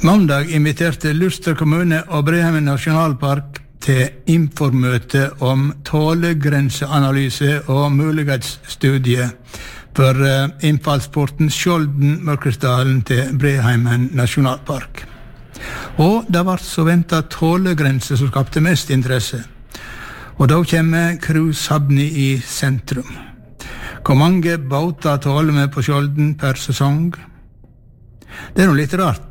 Mandag inviterte Luster kommune og Breheimen nasjonalpark til informøte om tålegrenseanalyse og mulighetsstudie for innfallsporten Skjolden-Mørkesdalen til Breheimen nasjonalpark. Og det var så ventet tålegrense som skapte mest interesse. Og da kommer cruisehavni i sentrum. Hvor mange båter tåler vi på Skjolden per sesong? Det er noe litt rart.